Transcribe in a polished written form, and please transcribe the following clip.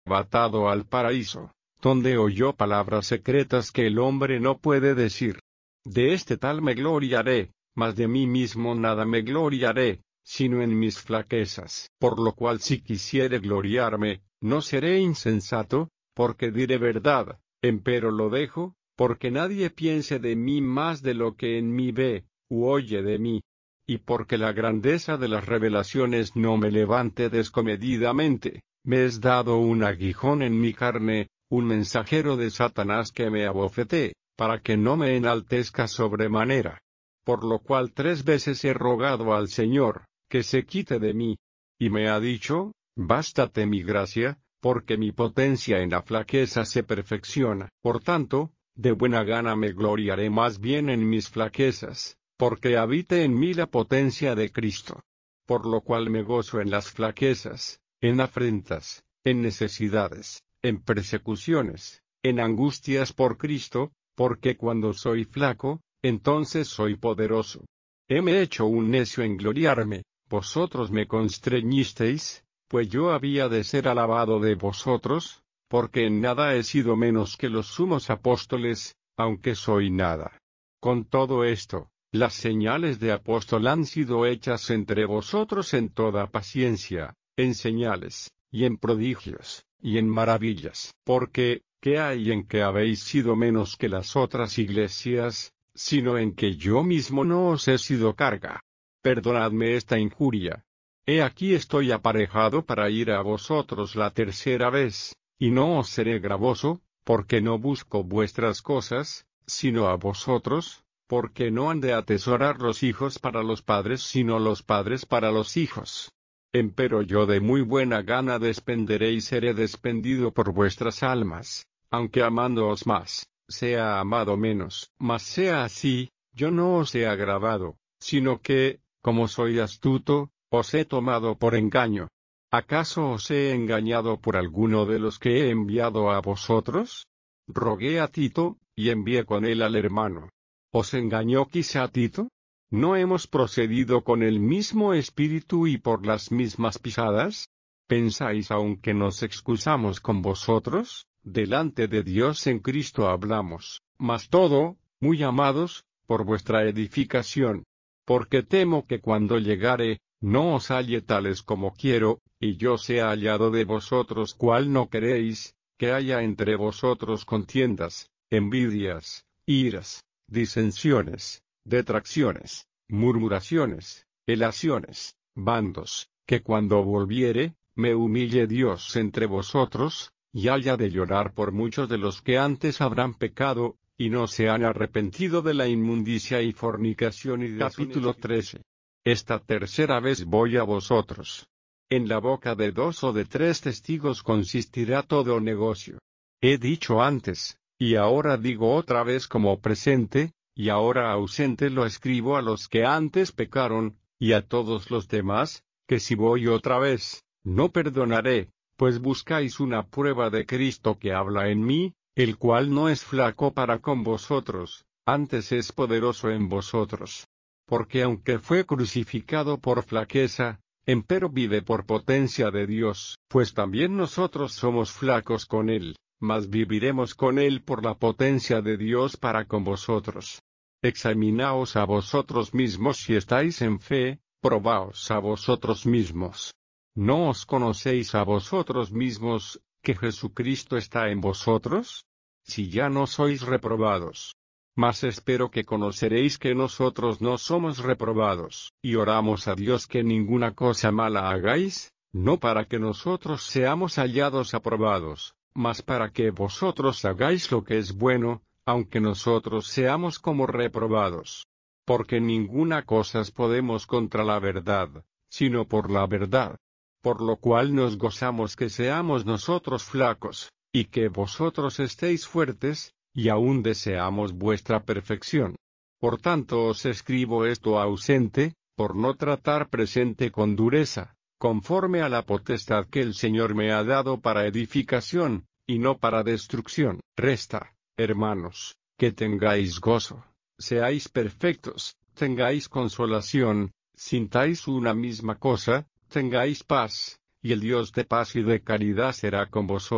atado al paraíso, donde oyó palabras secretas que el hombre no puede decir. De este tal me gloriaré, mas de mí mismo nada me gloriaré, sino en mis flaquezas. Por lo cual si quisiere gloriarme, no seré insensato, porque diré verdad, empero lo dejo, porque nadie piense de mí más de lo que en mí ve, u oye de mí. Y porque la grandeza de las revelaciones no me levante descomedidamente, me es dado un aguijón en mi carne, un mensajero de Satanás que me abofetee, para que no me enaltezca sobremanera. Por lo cual 3 veces he rogado al Señor, que se quite de mí. Y me ha dicho, bástate mi gracia, porque mi potencia en la flaqueza se perfecciona. Por tanto, de buena gana me gloriaré más bien en mis flaquezas, porque habite en mí la potencia de Cristo. Por lo cual me gozo en las flaquezas, en afrentas, en necesidades, en persecuciones, en angustias por Cristo, porque cuando soy flaco, entonces soy poderoso. Heme hecho un necio en gloriarme, vosotros me constreñisteis, pues yo había de ser alabado de vosotros, porque en nada he sido menos que los sumos apóstoles, aunque soy nada. Con todo esto, las señales de apóstol han sido hechas entre vosotros en toda paciencia, en señales, y en prodigios, y en maravillas. Porque, ¿qué hay en que habéis sido menos que las otras iglesias, sino en que yo mismo no os he sido carga? Perdonadme esta injuria. He aquí estoy aparejado para ir a vosotros la 3ª vez, y no os seré gravoso, porque no busco vuestras cosas, sino a vosotros, porque no han de atesorar los hijos para los padres sino los padres para los hijos. Empero yo de muy buena gana despenderé y seré despendido por vuestras almas, aunque amándoos más, sea amado menos. Mas sea así, yo no os he agravado, sino que, como soy astuto, os he tomado por engaño. ¿Acaso os he engañado por alguno de los que he enviado a vosotros? Rogué a Tito, y envié con él al hermano. ¿Os engañó quizá Tito? ¿No hemos procedido con el mismo espíritu y por las mismas pisadas? ¿Pensáis aún que nos excusamos con vosotros? Delante de Dios en Cristo hablamos, mas todo, muy amados, por vuestra edificación. Porque temo que cuando llegare, no os halle tales como quiero, y yo sea hallado de vosotros cual no queréis, que haya entre vosotros contiendas, envidias, iras, disensiones, detracciones, murmuraciones, elaciones, bandos, que cuando volviere, me humille Dios entre vosotros, y haya de llorar por muchos de los que antes habrán pecado, y no se han arrepentido de la inmundicia y fornicación y Capítulo 13. Esta 3ª vez voy a vosotros. En la boca de 2 o de 3 testigos consistirá todo negocio. He dicho antes, y ahora digo otra vez como presente, y ahora ausente lo escribo a los que antes pecaron, y a todos los demás, que si voy otra vez, no perdonaré, pues buscáis una prueba de Cristo que habla en mí, el cual no es flaco para con vosotros, antes es poderoso en vosotros. Porque aunque fue crucificado por flaqueza, empero vive por potencia de Dios, pues también nosotros somos flacos con él, mas viviremos con él por la potencia de Dios para con vosotros. Examinaos a vosotros mismos si estáis en fe, probaos a vosotros mismos. ¿No os conocéis a vosotros mismos, que Jesucristo está en vosotros? Si ya no sois reprobados. Mas espero que conoceréis que nosotros no somos reprobados, y oramos a Dios que ninguna cosa mala hagáis, no para que nosotros seamos hallados aprobados, mas para que vosotros hagáis lo que es bueno, aunque nosotros seamos como reprobados. Porque ninguna cosa podemos contra la verdad, sino por la verdad. Por lo cual nos gozamos que seamos nosotros flacos, y que vosotros estéis fuertes, y aún deseamos vuestra perfección. Por tanto os escribo esto ausente, por no tratar presente con dureza, conforme a la potestad que el Señor me ha dado para edificación, y no para destrucción. Resta, hermanos, que tengáis gozo, seáis perfectos, tengáis consolación, sintáis una misma cosa, tengáis paz, y el Dios de paz y de caridad será con vosotros.